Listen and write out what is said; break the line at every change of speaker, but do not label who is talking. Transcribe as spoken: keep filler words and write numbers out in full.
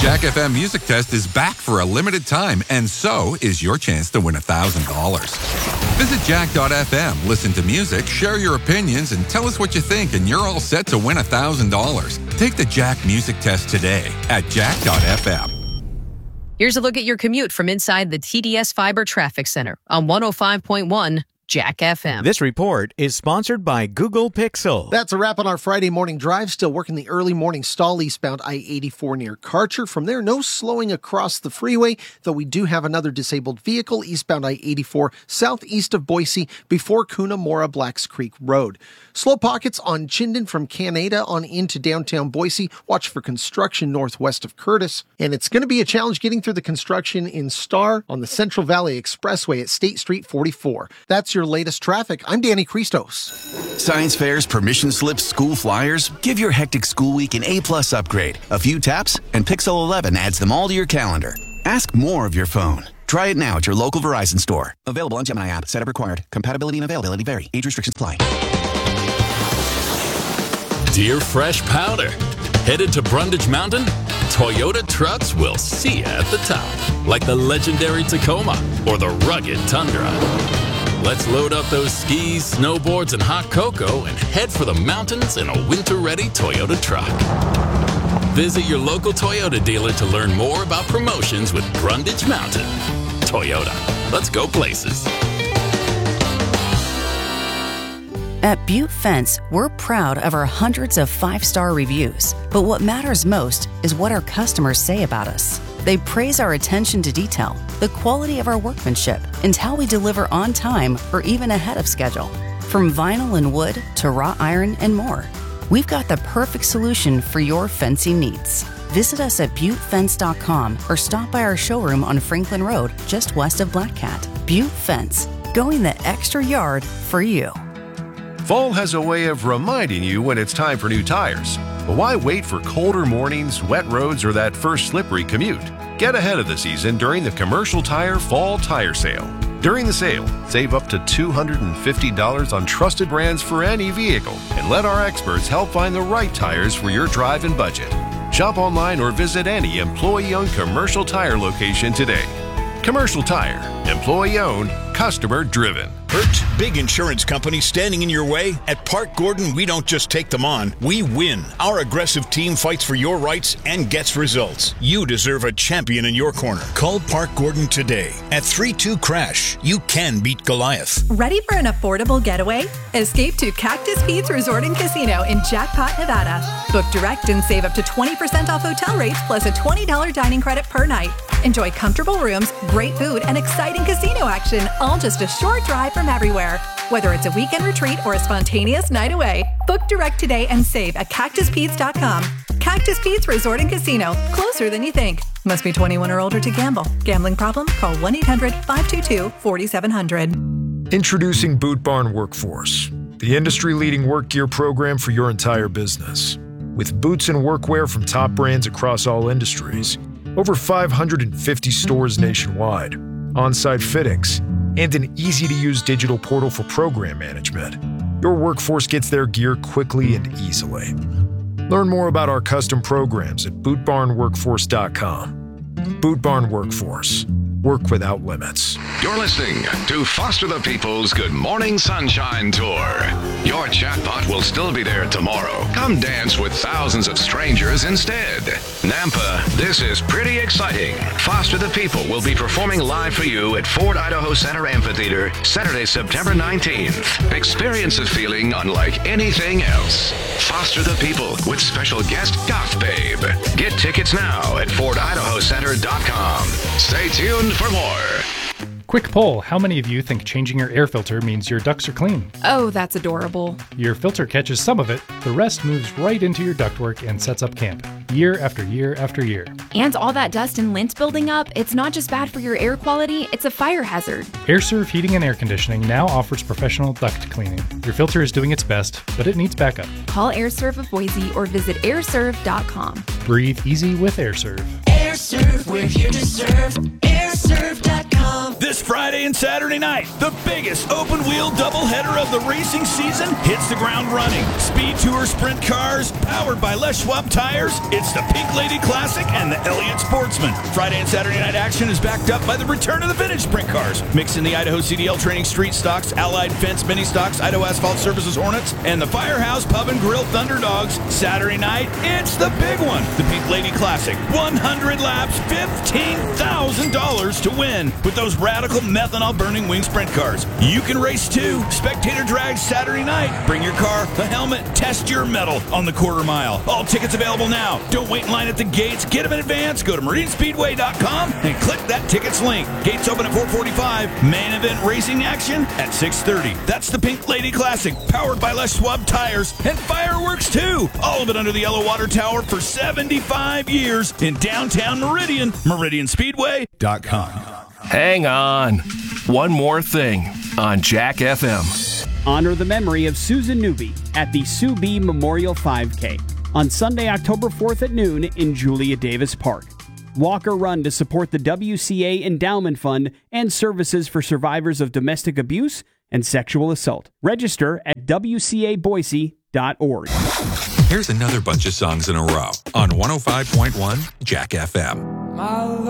Jack F M Music Test is back for a limited time, and so is your chance to win one thousand dollars. Visit jack dot f m, listen to music, share your opinions, and tell us what you think, and you're all set to win one thousand dollars. Take the Jack Music Test today at jack dot f m.
Here's a look at your commute from inside the T D S Fiber Traffic Center on one oh five point one Jack F M.
This report is sponsored by Google Pixel.
That's a wrap on our Friday morning drive. Still working the early morning stall eastbound I eighty-four near Karcher. From there, no slowing across the freeway, though we do have another disabled vehicle eastbound I eighty-four southeast of Boise before Cunamora Blacks Creek Road. Slow pockets on Chinden from Canada on into downtown Boise. Watch for construction northwest of Curtis. And it's going to be a challenge getting through the construction in Star on the Central Valley Expressway at State Street forty-four. That's your latest traffic. I'm Danny Christos.
Science fairs, permission slips, school flyers. Give your hectic school week an A-plus upgrade. A few taps, and Pixel eleven adds them all to your calendar. Ask more of your phone. Try it now at your local Verizon store. Available on Gemini app. Setup required. Compatibility and availability vary. Age restrictions apply.
Dear Fresh Powder, headed to Brundage Mountain? Toyota trucks will see you at the top, like the legendary Tacoma or the rugged Tundra. Let's load up those skis, snowboards, and hot cocoa and head for the mountains in a winter-ready Toyota truck. Visit your local Toyota dealer to learn more about promotions with Brundage Mountain. Toyota, let's go places.
At Butte Fence, we're proud of our hundreds of five-star reviews, but what matters most is what our customers say about us. They praise our attention to detail, the quality of our workmanship, and how we deliver on time or even ahead of schedule. From vinyl and wood to wrought iron and more, we've got the perfect solution for your fencing needs. Visit us at butte fence dot com or stop by our showroom on Franklin Road, just west of Black Cat. Butte Fence, going the extra yard for you.
Fall has a way of reminding you when it's time for new tires. But why wait for colder mornings, wet roads, or that first slippery commute? Get ahead of the season during the Commercial Tire Fall Tire Sale. During the sale, save up to two hundred fifty dollars on trusted brands for any vehicle, and let our experts help find the right tires for your drive and budget. Shop online or visit any employee-owned Commercial Tire location today. Commercial Tire, employee-owned, customer-driven.
Hurt? Big insurance companies standing in your way? At Park Gordon, we don't just take them on, we win. Our aggressive team fights for your rights and gets results. You deserve a champion in your corner. Call Park Gordon today at three two crash. You can beat Goliath.
Ready for an affordable getaway? Escape to Cactus Pete's Resort and Casino in Jackpot, Nevada. Book direct and save up to twenty percent off hotel rates plus a twenty dollars dining credit per night. Enjoy comfortable rooms, great food, and exciting casino action, all just a short drive from everywhere. Whether it's a weekend retreat or a spontaneous night away, book direct today and save at cactus pete's dot com. Cactus Pete's Resort and Casino, closer than you think. Must be twenty-one or older to gamble. Gambling problem? Call one eight hundred five two two four seven zero zero.
Introducing Boot Barn Workforce, the industry-leading work gear program for your entire business. With boots and workwear from top brands across all industries, over five hundred fifty stores nationwide, on-site fittings, and an easy-to-use digital portal for program management, your workforce gets their gear quickly and easily. Learn more about our custom programs at boot barn workforce dot com. Boot Barn Workforce. Work without limits.
You're listening to Foster the People's Good Morning Sunshine Tour. Your chatbot will still be there tomorrow. Come dance with thousands of strangers instead. Nampa, this is pretty exciting. Foster the People will be performing live for you at Ford Idaho Center Amphitheater Saturday, September nineteenth. Experience a feeling unlike anything else. Foster the People with special guest Goth Babe. Get tickets now at ford idaho center dot com. Stay tuned for more.
Quick poll, how many of you think changing your air filter means your ducts are clean?
Oh, that's adorable.
Your filter catches some of it, the rest moves right into your ductwork and sets up camp, year after year after year.
And all that dust and lint building up, it's not just bad for your air quality, it's a fire hazard.
AirServe Heating and Air Conditioning now offers professional duct cleaning. Your filter is doing its best, but it needs backup.
Call AirServe of Boise or visit air serve dot com.
Breathe easy with AirServe.
AirServe, we're here to serve. Air serve dot com.
This Friday and Saturday night, the biggest open-wheel doubleheader of the racing season hits the ground running. Speed Tour Sprint cars, powered by Les Schwab tires. It's the Pink Lady Classic and the Elliott Sportsman. Friday and Saturday night action is backed up by the return of the vintage sprint cars. Mix in the Idaho C D L Training Street Stocks, Allied Fence Mini Stocks, Idaho Asphalt Services Hornets, and the Firehouse Pub and Grill Thunderdogs. Saturday night, it's the big one, the Pink Lady Classic. one hundred laps, fifteen thousand dollars to win with those radical methanol-burning wing sprint cars. You can race too. Spectator drag Saturday night. Bring your car, a helmet, test your metal on the quarter mile. All tickets available now. Don't wait in line at the gates. Get them in advance. Go to marine speedway dot com and click that tickets link. Gates open at four forty-five. Main event racing action at six thirty. That's the Pink Lady Classic, powered by Les Schwab tires and fireworks too. All of it under the Yellow Water Tower for seventy-five years in downtown Meridian. meridian speedway dot com.
Hang on. One more thing on Jack F M.
Honor the memory of Susan Newby at the Sue B. Memorial five K on Sunday, October fourth at noon in Julia Davis Park. Walk or run to support the W C A Endowment Fund and services for survivors of domestic abuse and sexual assault. Register at w c a boise dot org.
Here's another bunch of songs in a row on one oh five point one Jack F M.
My